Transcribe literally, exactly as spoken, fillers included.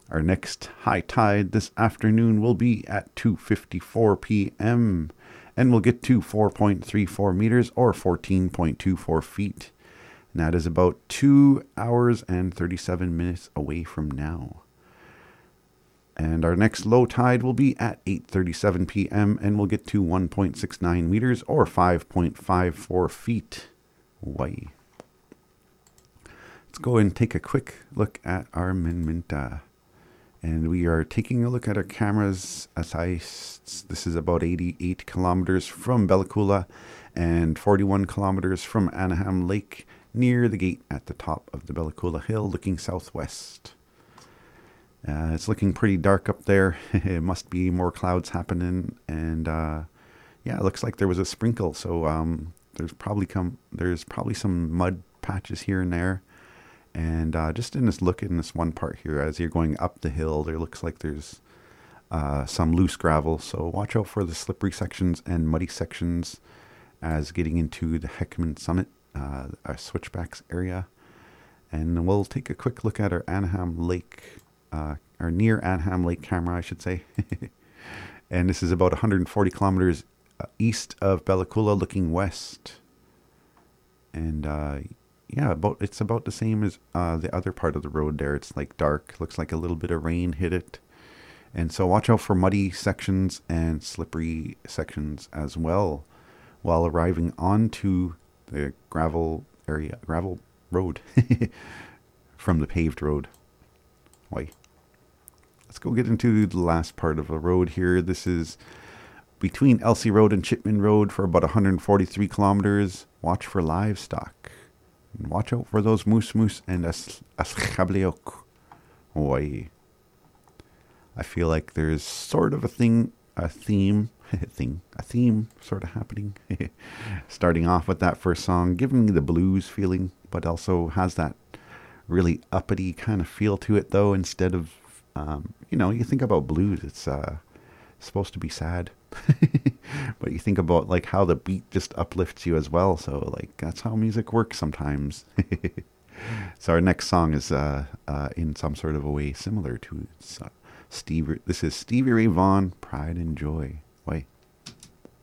Our next high tide this afternoon will be at two fifty-four p.m. and we'll get to four point three four meters or fourteen point two four feet. And that is about two hours and thirty-seven minutes away from now. And our next low tide will be at eight thirty-seven p.m. and we'll get to one point six nine meters or five point five four feet. Way. Let's go and take a quick look at our Minminta. And we are taking a look at our cameras as I, this is about eighty-eight kilometers from Bella Coola and forty-one kilometers from Anaheim Lake, near the gate at the top of the Bella Coola Hill, looking southwest. Uh, it's looking pretty dark up there. It must be more clouds happening, and uh, yeah, it looks like there was a sprinkle. So um, there's probably come there's probably some mud patches here and there, and uh, just in this look in this one part here, as you're going up the hill, there looks like there's uh, some loose gravel. So watch out for the slippery sections and muddy sections as getting into the Heckman Summit, uh, our switchbacks area, and we'll take a quick look at our Anaheim Lake. Uh, or near Anaheim Lake camera, I should say. And this is about one hundred forty kilometers uh, east of Bella Coola, looking west. And uh, yeah, about it's about the same as uh, the other part of the road there. It's like dark, looks like a little bit of rain hit it. And so watch out for muddy sections and slippery sections as well while arriving onto the gravel area, gravel road from the paved road. Why? Let's go get into the last part of the road here. This is between Elsie Road and Chipman Road for about one hundred forty-three kilometers. Watch for livestock. And watch out for those moose moose and as aschabliok. Why? I feel like there's sort of a thing, a theme, thing, a theme sort of happening. Starting off with that first song, giving me the blues feeling, but also has that really uppity kind of feel to it, though, instead of, um, you know, you think about blues, it's uh, supposed to be sad. But you think about, like, how the beat just uplifts you as well. So, like, that's how music works sometimes. So our next song is uh, uh, in some sort of a way similar to uh, Steve. This is Stevie Ray Vaughan, Pride and Joy. Wait.